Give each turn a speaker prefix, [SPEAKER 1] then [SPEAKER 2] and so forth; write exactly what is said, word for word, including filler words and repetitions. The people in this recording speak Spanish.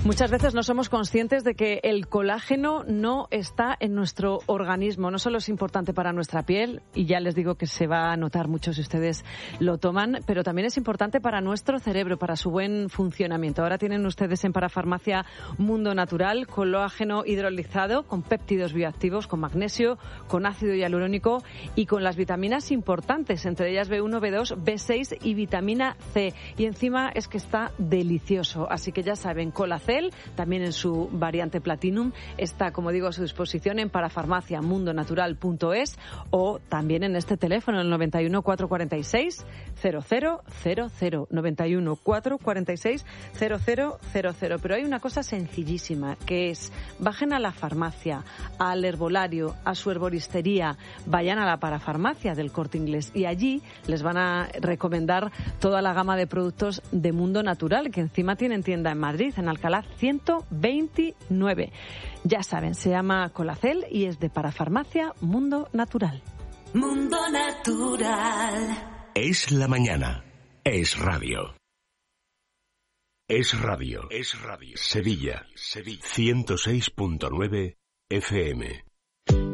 [SPEAKER 1] Muchas veces no somos conscientes de que el colágeno no está en nuestro organismo. No solo es importante para nuestra piel, y ya les digo que se va a notar mucho si ustedes lo toman, pero también es importante para nuestro cerebro, para su buen funcionamiento. Ahora tienen ustedes en Parafarmacia Mundo Natural colágeno hidrolizado con péptidos bioactivos, con magnesio, con ácido hialurónico y con las vitaminas importantes, entre ellas B uno, B dos, B seis y vitamina C. Y encima es que está delicioso. Así que ya saben, Colacel, también en su variante Platinum, está, como digo, a su disposición en parafarmacia mundo natural punto es o también en este teléfono, el noventa y uno, cuatrocientos cuarenta y seis, cero cero cero cero, noventa y uno, cuatrocientos cuarenta y seis, cero cero cero cero. Pero hay una cosa sencillísima, que es, bajen a la farmacia, al herbolario, a su herboristería, vayan a la parafarmacia del Corte Inglés y allí les van a recomendar toda la gama de productos de Mundo Natural, que encima tienen tienda en Madrid, en Alcalá ciento veintinueve. Ya saben, se llama Colacel y es de Parafarmacia Mundo Natural.
[SPEAKER 2] Mundo Natural.
[SPEAKER 3] Es la mañana. Es radio. Es radio. Es radio. Sevilla. Sevilla. ciento seis punto nueve F M.